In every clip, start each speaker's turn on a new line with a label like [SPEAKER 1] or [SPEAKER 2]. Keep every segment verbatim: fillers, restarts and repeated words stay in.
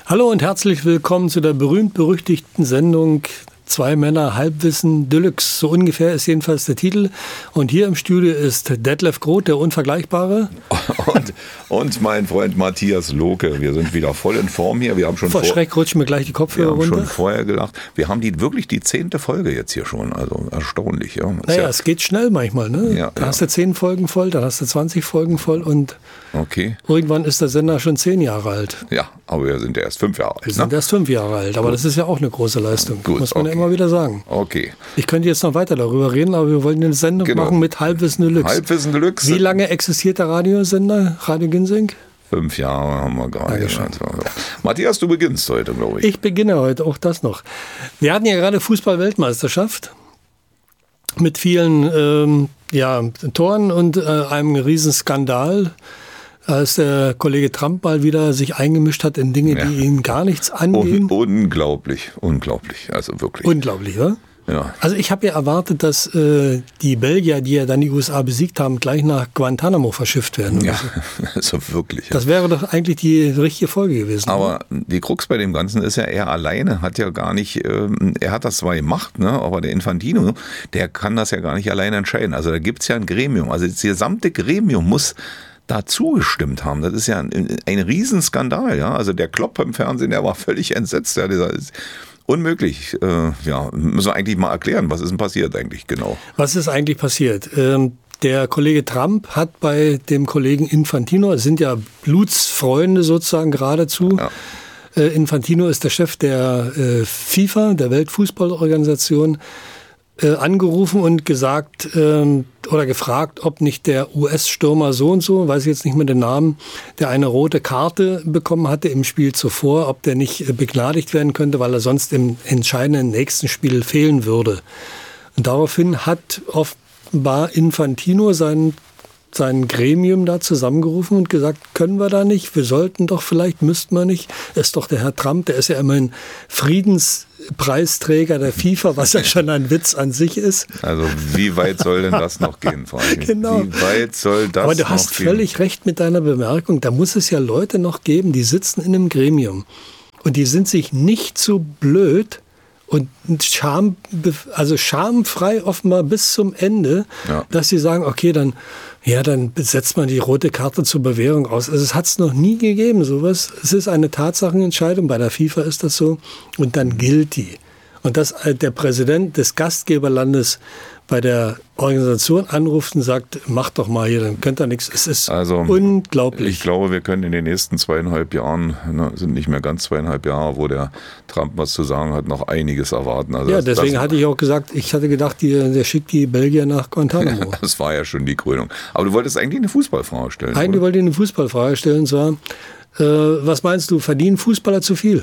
[SPEAKER 1] Hallo und herzlich willkommen zu der berühmt-berüchtigten Sendung Zwei Männer Halbwissen Deluxe. So ungefähr ist jedenfalls der Titel. Und hier im Studio ist Detlef Groth, der Unvergleichbare.
[SPEAKER 2] Und, und mein Freund Matthias Lohke. Wir sind wieder voll in Form hier. Wir haben schon
[SPEAKER 1] vor Schreck rutschen mir gleich die Kopfhörer runter.
[SPEAKER 2] Wir haben schon vorher gelacht. Wir haben die, wirklich die zehnte Folge jetzt hier schon. Also erstaunlich. Ja.
[SPEAKER 1] Naja,
[SPEAKER 2] ja,
[SPEAKER 1] es geht schnell manchmal. Ne?
[SPEAKER 2] Ja,
[SPEAKER 1] da
[SPEAKER 2] ja.
[SPEAKER 1] hast du zehn Folgen voll, dann hast du zwanzig Folgen voll und
[SPEAKER 2] okay.
[SPEAKER 1] Irgendwann ist der Sender schon zehn Jahre alt.
[SPEAKER 2] Ja, aber wir sind ja erst fünf Jahre alt.
[SPEAKER 1] Wir sind
[SPEAKER 2] ne?
[SPEAKER 1] erst fünf Jahre alt, aber Gut. Das ist ja auch eine große Leistung.
[SPEAKER 2] Gut,
[SPEAKER 1] muss man
[SPEAKER 2] okay.
[SPEAKER 1] ja immer wieder sagen.
[SPEAKER 2] Okay.
[SPEAKER 1] Ich könnte jetzt noch weiter darüber reden, aber wir wollten eine Sendung
[SPEAKER 2] genau.
[SPEAKER 1] machen mit Halbwissen Deluxe.
[SPEAKER 2] Halbwissen Deluxe.
[SPEAKER 1] Wie lange existiert der Radiosender, Radio Ginsing?
[SPEAKER 2] Fünf Jahre haben wir gerade. Also, Matthias, du beginnst heute, glaube ich.
[SPEAKER 1] Ich beginne heute, auch das noch. Wir hatten ja gerade Fußball-Weltmeisterschaft mit vielen ähm, ja, Toren und äh, einem riesen Skandal, als der Kollege Trump mal wieder sich eingemischt hat in Dinge, ja. die ihn gar nichts angehen.
[SPEAKER 2] Un- unglaublich, unglaublich, also wirklich.
[SPEAKER 1] Unglaublich, oder?
[SPEAKER 2] Ja.
[SPEAKER 1] Also ich habe ja erwartet, dass äh, die Belgier, die ja dann die U S A besiegt haben, gleich nach Guantanamo verschifft werden.
[SPEAKER 2] Ja, also wirklich. Ja.
[SPEAKER 1] Das wäre doch eigentlich die richtige Folge gewesen.
[SPEAKER 2] Aber oder? Die Krux bei dem Ganzen ist ja, er alleine hat ja gar nicht, ähm, er hat das zwar gemacht, ne, aber der Infantino, der kann das ja gar nicht alleine entscheiden. Also da gibt es ja ein Gremium, also das gesamte Gremium muss da zugestimmt haben. Das ist ja ein, ein Riesenskandal. Ja? Also der Klopp im Fernsehen, der war völlig entsetzt. Ja, dieser ist unmöglich. Äh, ja, müssen wir eigentlich mal erklären, was ist denn passiert eigentlich genau?
[SPEAKER 1] Was ist eigentlich passiert? Ähm, der Kollege Trump hat bei dem Kollegen Infantino, es sind ja Blutsfreunde sozusagen geradezu, ja. äh, Infantino ist der Chef der äh, FIFA, der Weltfußballorganisation, Äh, angerufen und gesagt ähm, oder gefragt, ob nicht der U S-Stürmer so und so, weiß ich jetzt nicht mehr den Namen, der eine rote Karte bekommen hatte im Spiel zuvor, ob der nicht äh, begnadigt werden könnte, weil er sonst im entscheidenden nächsten Spiel fehlen würde. Und daraufhin hat offenbar Infantino sein, sein Gremium da zusammengerufen und gesagt, können wir da nicht, wir sollten doch vielleicht, müssten wir nicht. Ist doch der Herr Trump, der ist ja immerhin Friedenspreisträger der FIFA, was ja schon ein Witz an sich ist.
[SPEAKER 2] Also wie weit soll denn das noch gehen, vor allem?
[SPEAKER 1] Genau.
[SPEAKER 2] Wie weit soll das noch gehen?
[SPEAKER 1] Aber du hast völlig recht mit deiner Bemerkung, da muss es ja Leute noch geben, die sitzen in einem Gremium und die sind sich nicht so blöd und Scham, also schamfrei offenbar bis zum Ende, ja. dass sie sagen, okay, dann, ja, dann setzt man die rote Karte zur Bewährung aus. Also es hat es noch nie gegeben, sowas. Es ist eine Tatsachenentscheidung, bei der FIFA ist das so, und dann gilt die. Und dass der Präsident des Gastgeberlandes bei der Organisation anruft und sagt, mach doch mal hier, dann könnt ihr nichts. Es ist also unglaublich.
[SPEAKER 2] Ich glaube, wir können in den nächsten zweieinhalb Jahren, ne, sind nicht mehr ganz zweieinhalb Jahre, wo der Trump was zu sagen hat, noch einiges erwarten. Also
[SPEAKER 1] ja,
[SPEAKER 2] das,
[SPEAKER 1] deswegen
[SPEAKER 2] das,
[SPEAKER 1] hatte ich auch gesagt, ich hatte gedacht, die, der schickt die Belgier nach Guantanamo.
[SPEAKER 2] Das war ja schon die Krönung. Aber du wolltest eigentlich eine Fußballfrage stellen.
[SPEAKER 1] Eigentlich oder? wollte ich eine Fußballfrage stellen, und zwar, äh, was meinst du, verdienen Fußballer zu viel?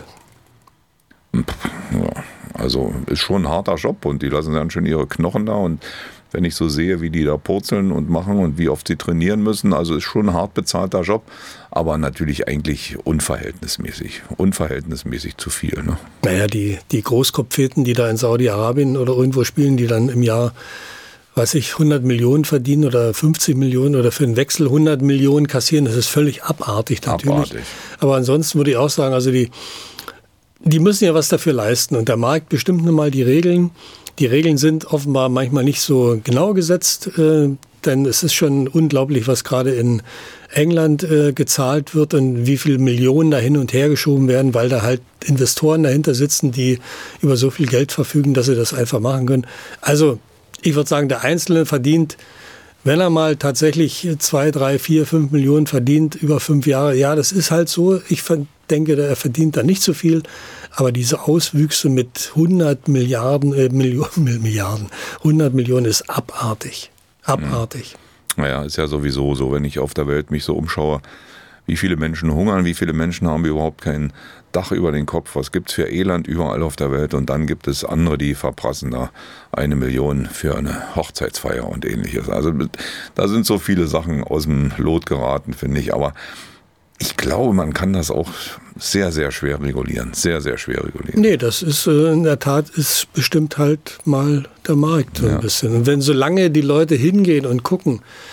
[SPEAKER 2] Ja, also ist schon ein harter Job und die lassen dann schon ihre Knochen da und wenn ich so sehe, wie die da purzeln und machen und wie oft sie trainieren müssen, also ist schon ein hart bezahlter Job, aber natürlich eigentlich unverhältnismäßig, unverhältnismäßig zu viel. Ne?
[SPEAKER 1] Naja, die, die Großkopfeten, die da in Saudi-Arabien oder irgendwo spielen, die dann im Jahr, weiß ich, hundert Millionen verdienen oder fünfzig Millionen oder für einen Wechsel hundert Millionen kassieren, das ist völlig abartig natürlich. Abartig. Aber ansonsten würde ich auch sagen, also die, die müssen ja was dafür leisten und der Markt bestimmt nun mal die Regeln. Die Regeln sind offenbar manchmal nicht so genau gesetzt, äh, denn es ist schon unglaublich, was gerade in England äh, gezahlt wird und wie viele Millionen da hin und her geschoben werden, weil da halt Investoren dahinter sitzen, die über so viel Geld verfügen, dass sie das einfach machen können. Also ich würde sagen, der Einzelne verdient, wenn er mal tatsächlich zwei, drei, vier, fünf Millionen verdient über fünf Jahre, ja, das ist halt so. Ich denke, er verdient da nicht so viel. Aber diese Auswüchse mit hundert Milliarden, äh, Millionen, Milliarden, hundert Millionen ist abartig. Abartig.
[SPEAKER 2] Naja, ist ja sowieso so, wenn ich auf der Welt mich so umschaue, wie viele Menschen hungern, wie viele Menschen haben überhaupt kein Dach über den Kopf, was gibt es für Elend überall auf der Welt und dann gibt es andere, die verprassen da eine Million für eine Hochzeitsfeier und ähnliches. Also da sind so viele Sachen aus dem Lot geraten, finde ich, aber ich glaube, man kann das auch sehr, sehr schwer regulieren. Sehr, sehr schwer regulieren.
[SPEAKER 1] Nee, das ist äh, in der Tat ist bestimmt halt mal der Markt so ein ja. bisschen. Und wenn solange die Leute hingehen und gucken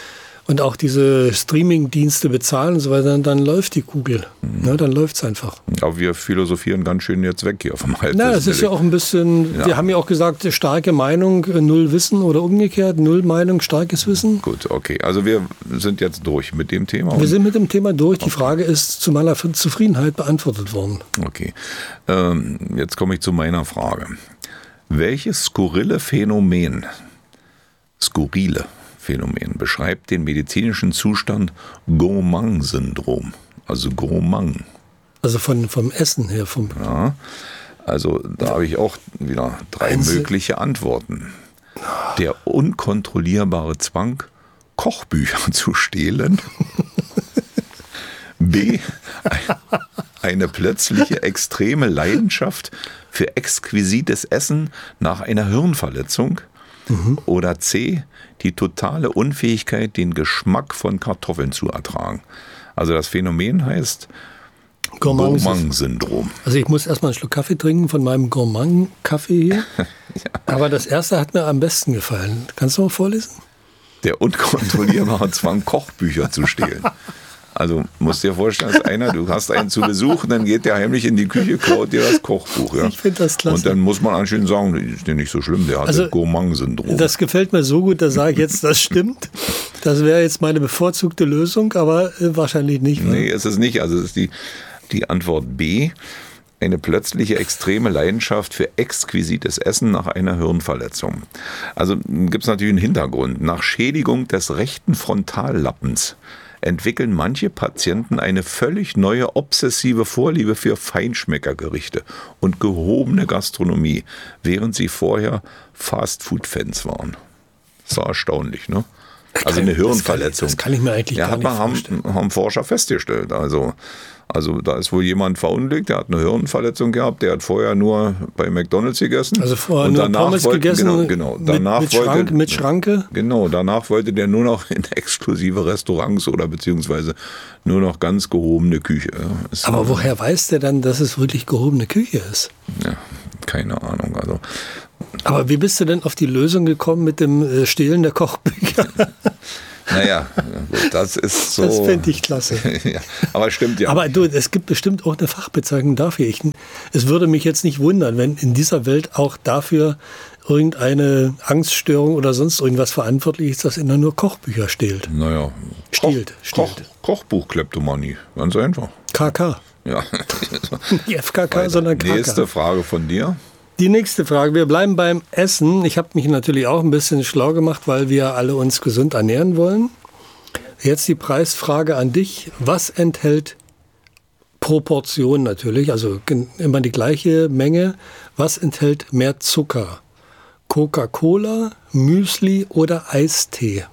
[SPEAKER 1] und auch diese Streaming-Dienste bezahlen und so weiter, dann, dann läuft die Kugel. Mhm. Ja, dann läuft es einfach.
[SPEAKER 2] Aber wir philosophieren ganz schön jetzt weg hier vom Halbwissen.
[SPEAKER 1] Na, es ist ja auch ein bisschen, ja. Wir haben ja auch gesagt, starke Meinung, null Wissen oder umgekehrt, null Meinung, starkes Wissen.
[SPEAKER 2] Gut, okay. Also wir sind jetzt durch mit dem Thema.
[SPEAKER 1] Wir sind mit dem Thema durch. Die Frage ist zu meiner Zufriedenheit beantwortet worden.
[SPEAKER 2] Okay. Ähm, jetzt komme ich zu meiner Frage. Welches skurrile Phänomen, skurrile Phänomen beschreibt den medizinischen Zustand Gourmand-Syndrom? Also Gourmand.
[SPEAKER 1] Also von, vom Essen her. Vom
[SPEAKER 2] ja, also da habe ich auch wieder drei Einzel- mögliche Antworten. Der unkontrollierbare Zwang, Kochbücher zu stehlen. B. Eine plötzliche extreme Leidenschaft für exquisites Essen nach einer Hirnverletzung. Mhm. Oder C. Die totale Unfähigkeit, den Geschmack von Kartoffeln zu ertragen. Also das Phänomen heißt Gourmand-Syndrom.
[SPEAKER 1] Also ich muss erstmal einen Schluck Kaffee trinken von meinem Gourmand-Kaffee hier. Ja. Aber das erste hat mir am besten gefallen. Kannst du mal vorlesen?
[SPEAKER 2] Der unkontrollierbare Zwang, Kochbücher zu stehlen. Also musst dir vorstellen, dass einer, du hast einen zu Besuch, dann geht der heimlich in die Küche, klaut dir das Kochbuch. Ja?
[SPEAKER 1] Ich finde das klasse.
[SPEAKER 2] Und dann muss man anscheinend sagen, das ist ja nicht so schlimm, der hat also, das Gourmand-Syndrom.
[SPEAKER 1] Das gefällt mir so gut, da sage ich jetzt, das stimmt. Das wäre jetzt meine bevorzugte Lösung, aber äh, wahrscheinlich nicht.
[SPEAKER 2] Nee, es ist nicht. Also es ist die, die Antwort B. Eine plötzliche extreme Leidenschaft für exquisites Essen nach einer Hirnverletzung. Also gibt es natürlich einen Hintergrund. Nach Schädigung des rechten Frontallappens entwickeln manche Patienten eine völlig neue obsessive Vorliebe für Feinschmeckergerichte und gehobene Gastronomie, während sie vorher Fastfood-Fans waren. Das war erstaunlich, ne? Also eine Hirnverletzung.
[SPEAKER 1] Das kann ich, das kann ich mir eigentlich
[SPEAKER 2] ja,
[SPEAKER 1] gar nicht
[SPEAKER 2] haben,
[SPEAKER 1] vorstellen.
[SPEAKER 2] haben Forscher festgestellt. Also, also da ist wohl jemand verunglückt, der hat eine Hirnverletzung gehabt, der hat vorher nur bei McDonald's gegessen.
[SPEAKER 1] Also vorher
[SPEAKER 2] und
[SPEAKER 1] nur
[SPEAKER 2] danach
[SPEAKER 1] Pommes
[SPEAKER 2] wollte,
[SPEAKER 1] gegessen
[SPEAKER 2] genau, genau, danach
[SPEAKER 1] mit, mit,
[SPEAKER 2] wollte,
[SPEAKER 1] Schrank, mit Schranke.
[SPEAKER 2] Genau, danach wollte der nur noch in exklusive Restaurants oder beziehungsweise nur noch ganz gehobene Küche. Ist
[SPEAKER 1] Aber woher weiß der dann, dass es wirklich gehobene Küche ist?
[SPEAKER 2] Ja, keine Ahnung. Also
[SPEAKER 1] Aber wie bist du denn auf die Lösung gekommen mit dem Stehlen der Kochbücher?
[SPEAKER 2] Naja, das ist so.
[SPEAKER 1] Das fände ich klasse.
[SPEAKER 2] Ja, aber stimmt ja.
[SPEAKER 1] Aber du, es gibt bestimmt auch eine Fachbezeichnung dafür. Ich, es würde mich jetzt nicht wundern, wenn in dieser Welt auch dafür irgendeine Angststörung oder sonst irgendwas verantwortlich ist, dass immer nur Kochbücher stehlt.
[SPEAKER 2] Naja.
[SPEAKER 1] Stiehlt.
[SPEAKER 2] Koch, Koch, Kochbuchkleptomanie. Ganz einfach.
[SPEAKER 1] K K.
[SPEAKER 2] Ja.
[SPEAKER 1] Nicht F K K, weiter. Sondern K K.
[SPEAKER 2] Nächste Frage von dir.
[SPEAKER 1] Die nächste Frage, wir bleiben beim Essen. Ich habe mich natürlich auch ein bisschen schlau gemacht, weil wir alle uns gesund ernähren wollen. Jetzt die Preisfrage an dich. Was enthält Proportion natürlich, also immer die gleiche Menge, was enthält mehr Zucker? Coca-Cola, Müsli oder Eistee?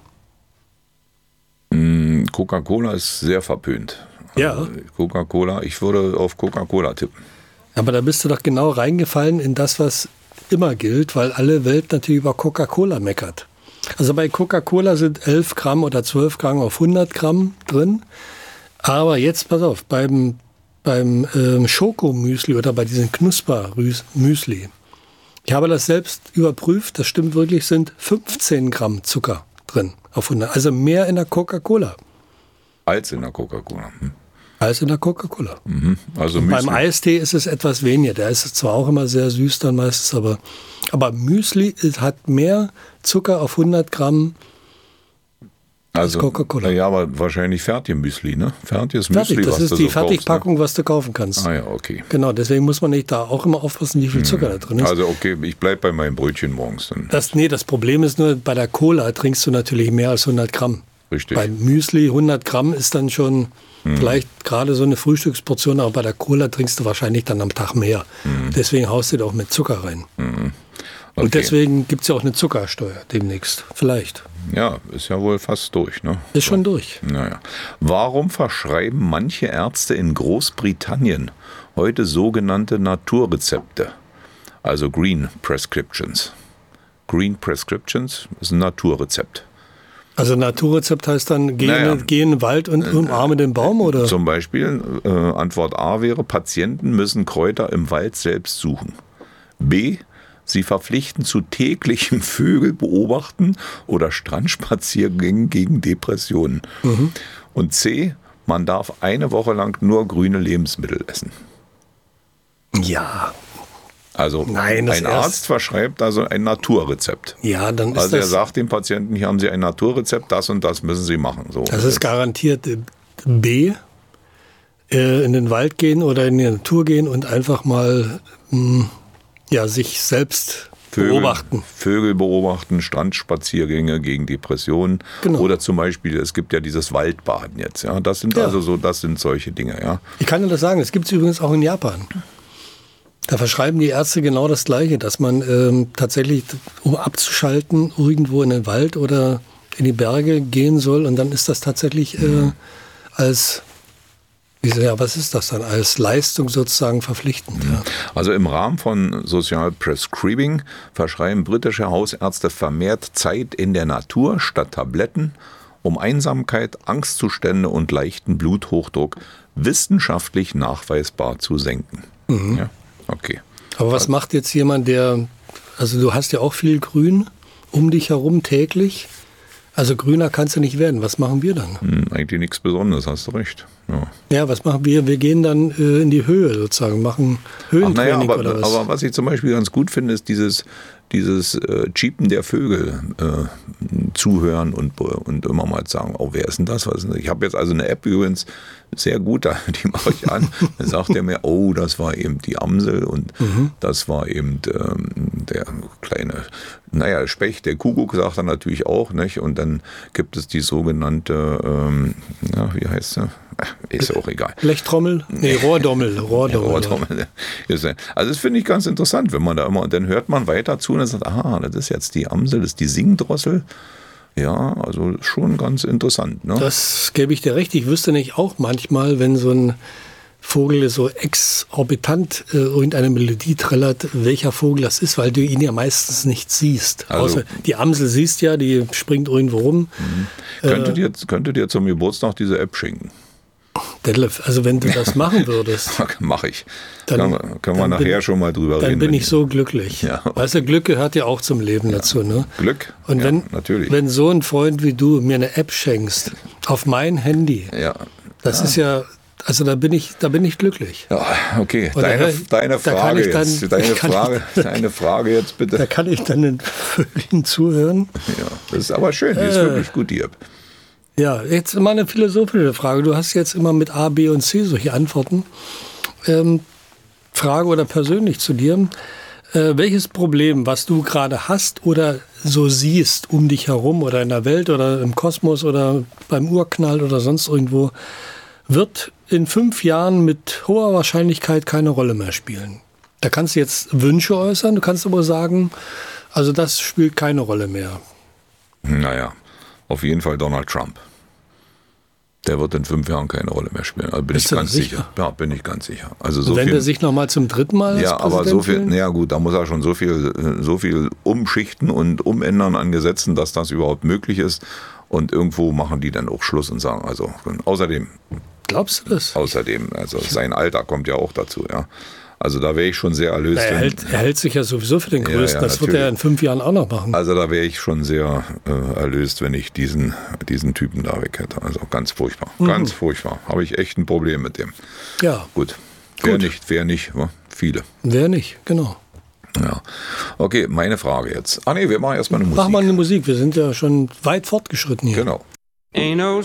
[SPEAKER 2] Coca-Cola ist sehr verpönt.
[SPEAKER 1] Ja.
[SPEAKER 2] Also Coca-Cola, ich würde auf Coca-Cola tippen.
[SPEAKER 1] Aber da bist du doch genau reingefallen in das, was immer gilt, weil alle Welt natürlich über Coca-Cola meckert. Also bei Coca-Cola sind elf Gramm oder zwölf Gramm auf hundert Gramm drin. Aber jetzt, pass auf, beim, beim ähm, Schokomüsli oder bei diesem Knusper-Müsli, ich habe das selbst überprüft, das stimmt wirklich, sind fünfzehn Gramm Zucker drin auf hundert. Also mehr in der Coca-Cola.
[SPEAKER 2] Als in der Coca-Cola. Hm.
[SPEAKER 1] Als in der Coca-Cola.
[SPEAKER 2] Mhm. Also
[SPEAKER 1] beim Eistee ist es etwas weniger. Der ist zwar auch immer sehr süß dann meistens, aber, aber Müsli hat mehr Zucker auf hundert Gramm
[SPEAKER 2] also,
[SPEAKER 1] als Coca-Cola.
[SPEAKER 2] Ja, aber wahrscheinlich Fertig-Müsli, ne? Fertiges
[SPEAKER 1] Fertig,
[SPEAKER 2] Müsli,
[SPEAKER 1] das
[SPEAKER 2] was
[SPEAKER 1] ist
[SPEAKER 2] du
[SPEAKER 1] die
[SPEAKER 2] so
[SPEAKER 1] Fertigpackung,
[SPEAKER 2] kaufst, ne?
[SPEAKER 1] was du kaufen kannst.
[SPEAKER 2] Ah ja, okay.
[SPEAKER 1] Genau, deswegen muss man nicht da auch immer aufpassen, wie viel Zucker mhm. da drin ist.
[SPEAKER 2] Also okay, ich bleibe bei meinem Brötchen morgens dann.
[SPEAKER 1] Das, nee, das Problem ist nur, bei der Cola trinkst du natürlich mehr als hundert Gramm.
[SPEAKER 2] Richtig.
[SPEAKER 1] Beim Müsli hundert Gramm ist dann schon hm. vielleicht gerade so eine Frühstücksportion, aber bei der Cola trinkst du wahrscheinlich dann am Tag mehr. Hm. Deswegen haust du da auch mit Zucker rein. Hm. Okay. Und deswegen gibt es ja auch eine Zuckersteuer demnächst. Vielleicht.
[SPEAKER 2] Ja, ist ja wohl fast durch, ne?
[SPEAKER 1] Ist schon durch.
[SPEAKER 2] Naja. Warum verschreiben manche Ärzte in Großbritannien heute sogenannte Naturrezepte? Also Green Prescriptions. Green Prescriptions ist ein Naturrezept.
[SPEAKER 1] Also Naturrezept heißt dann, geh,
[SPEAKER 2] naja.
[SPEAKER 1] geh in den Wald und umarme den Baum, oder?
[SPEAKER 2] Zum Beispiel, äh, Antwort A wäre, Patienten müssen Kräuter im Wald selbst suchen. B, Sie verpflichten zu täglichem Vögelbeobachten oder Strandspaziergängen gegen Depressionen. Mhm. Und C, man darf eine Woche lang nur grüne Lebensmittel essen.
[SPEAKER 1] Ja.
[SPEAKER 2] Also
[SPEAKER 1] Nein,
[SPEAKER 2] ein Arzt
[SPEAKER 1] erst
[SPEAKER 2] verschreibt also ein Naturrezept.
[SPEAKER 1] Ja, dann ist
[SPEAKER 2] also er
[SPEAKER 1] das,
[SPEAKER 2] sagt dem Patienten, hier haben Sie ein Naturrezept, das und das müssen Sie machen. So,
[SPEAKER 1] das ist garantiert B, äh, in den Wald gehen oder in die Natur gehen und einfach mal mh, ja, sich selbst
[SPEAKER 2] Vögel,
[SPEAKER 1] beobachten.
[SPEAKER 2] Vögel beobachten, Strandspaziergänge gegen Depressionen.
[SPEAKER 1] Genau.
[SPEAKER 2] Oder zum Beispiel, es gibt ja dieses Waldbaden jetzt. Ja, das sind
[SPEAKER 1] Ja.
[SPEAKER 2] also so, das sind solche Dinge. Ja.
[SPEAKER 1] Ich kann dir das sagen, das gibt es übrigens auch in Japan. Da verschreiben die Ärzte genau das Gleiche, dass man ähm, tatsächlich, um abzuschalten, irgendwo in den Wald oder in die Berge gehen soll. Und dann ist das tatsächlich äh, als, wie, ja, was ist das dann, als Leistung sozusagen verpflichtend. Ja.
[SPEAKER 2] Also im Rahmen von Social Prescribing verschreiben britische Hausärzte vermehrt Zeit in der Natur statt Tabletten, um Einsamkeit, Angstzustände und leichten Bluthochdruck wissenschaftlich nachweisbar zu senken. Mhm. Ja. Okay.
[SPEAKER 1] Aber was macht jetzt jemand, der, also du hast ja auch viel Grün um dich herum täglich, also grüner kannst du nicht werden. Was machen wir dann?
[SPEAKER 2] Hm, eigentlich nichts Besonderes, hast du recht. Ja,
[SPEAKER 1] ja was machen wir? Wir gehen dann äh, in die Höhe sozusagen, machen Höhentraining.
[SPEAKER 2] Ach, naja, aber,
[SPEAKER 1] oder was?
[SPEAKER 2] Aber was ich zum Beispiel ganz gut finde, ist dieses, dieses äh, Cheepen der Vögel, äh, zuhören und, und immer mal sagen, oh, wer ist denn das? Was ist denn das? Ich habe jetzt also eine App übrigens, sehr gut, die mache ich an. Dann sagt er mir, oh, das war eben die Amsel und mhm. das war eben ähm, der kleine, naja, Specht, der Kuckuck, sagt er natürlich auch, nicht? Und dann gibt es die sogenannte, ähm, ja, wie heißt sie? Ist auch egal.
[SPEAKER 1] Blechtrommel? Nee, Rohrdommel. Rohrdommel.
[SPEAKER 2] Ja, Rohrdommel. Also das finde ich ganz interessant, wenn man da immer, und dann hört man weiter zu und dann sagt, aha, das ist jetzt die Amsel, das ist die Singdrossel. Ja, also schon ganz interessant. Ne?
[SPEAKER 1] Das gebe ich dir recht. Ich wüsste nicht auch manchmal, wenn so ein Vogel so exorbitant äh, irgendeine Melodie trällert, welcher Vogel das ist, weil du ihn ja meistens nicht siehst.
[SPEAKER 2] Also,
[SPEAKER 1] Außer die Amsel siehst ja, die springt irgendwo rum.
[SPEAKER 2] Mhm. Könnte, äh, dir, könnte dir zum Geburtstag diese App schenken?
[SPEAKER 1] Detlef, also wenn du das machen würdest.
[SPEAKER 2] Mache ich.
[SPEAKER 1] Dann,
[SPEAKER 2] können wir, können wir nachher bin, schon mal drüber
[SPEAKER 1] dann
[SPEAKER 2] reden.
[SPEAKER 1] Dann bin ich so glücklich.
[SPEAKER 2] Ja.
[SPEAKER 1] Weißt du, Glück gehört ja auch zum Leben ja. dazu. Ne?
[SPEAKER 2] Glück?
[SPEAKER 1] Und wenn,
[SPEAKER 2] ja, natürlich.
[SPEAKER 1] wenn so ein Freund wie du mir eine App schenkst, auf mein Handy,
[SPEAKER 2] ja.
[SPEAKER 1] das
[SPEAKER 2] ja.
[SPEAKER 1] ist ja, also da bin ich, da bin ich glücklich.
[SPEAKER 2] Ja, okay.
[SPEAKER 1] Und
[SPEAKER 2] deine,
[SPEAKER 1] da,
[SPEAKER 2] deine Frage
[SPEAKER 1] dann,
[SPEAKER 2] jetzt. Deine Frage,
[SPEAKER 1] ich,
[SPEAKER 2] deine Frage jetzt bitte.
[SPEAKER 1] Da kann ich dann den Vögeln zuhören.
[SPEAKER 2] Ja, das ist aber schön. Die ist äh, wirklich gut, die App.
[SPEAKER 1] Ja, jetzt mal eine philosophische Frage. Du hast jetzt immer mit A, B und C solche Antworten. Ähm, Frage oder persönlich zu dir. Äh, welches Problem, was du gerade hast oder so siehst um dich herum oder in der Welt oder im Kosmos oder beim Urknall oder sonst irgendwo, wird in fünf Jahren mit hoher Wahrscheinlichkeit keine Rolle mehr spielen? Da kannst du jetzt Wünsche äußern, du kannst aber sagen, also das spielt keine Rolle mehr.
[SPEAKER 2] Naja. Auf jeden Fall Donald Trump. Der wird in fünf Jahren keine Rolle mehr spielen. Also bin
[SPEAKER 1] Bist
[SPEAKER 2] ich
[SPEAKER 1] du
[SPEAKER 2] ganz
[SPEAKER 1] sicher?
[SPEAKER 2] sicher. Ja, bin ich ganz sicher. Also so
[SPEAKER 1] Und wenn
[SPEAKER 2] viel,
[SPEAKER 1] er sich noch mal zum dritten Mal als
[SPEAKER 2] ja, aber so viel,
[SPEAKER 1] wählen?
[SPEAKER 2] naja gut, da muss er schon so viel, so viel umschichten und umändern an Gesetzen, dass das überhaupt möglich ist. Und irgendwo machen die dann auch Schluss und sagen, also außerdem.
[SPEAKER 1] Glaubst du das?
[SPEAKER 2] Außerdem, also sein Alter kommt ja auch dazu, ja. Also da wäre ich schon sehr erlöst.
[SPEAKER 1] Na, er, hält, er hält sich ja sowieso für den Größten.
[SPEAKER 2] Ja, ja,
[SPEAKER 1] das wird er in fünf Jahren auch noch machen.
[SPEAKER 2] Also da wäre ich schon sehr äh, erlöst, wenn ich diesen, diesen Typen da weg hätte. Also ganz furchtbar. Mhm. Ganz furchtbar. Habe ich echt ein Problem mit dem.
[SPEAKER 1] Ja.
[SPEAKER 2] Gut. Wer nicht, wer nicht, wa? Viele.
[SPEAKER 1] Wer nicht, genau.
[SPEAKER 2] Ja. Okay, meine Frage jetzt. Ah nee, wir machen erstmal eine Musik.
[SPEAKER 1] Mach mal eine Musik. Wir sind ja schon weit fortgeschritten hier.
[SPEAKER 2] Genau.